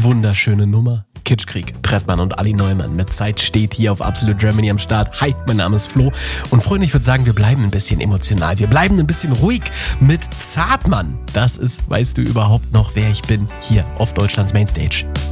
wunderschöne Nummer. Kitschkrieg, Trettmann und Ali Neumann mit Zeit steht hier auf Absolute Germany am Start. Hi, mein Name ist Flo und Freunde, ich würde sagen, wir bleiben ein bisschen emotional. Wir bleiben ein bisschen ruhig mit Zartmann. Das ist, weißt du überhaupt noch, wer ich bin, hier auf Deutschlands Mainstage.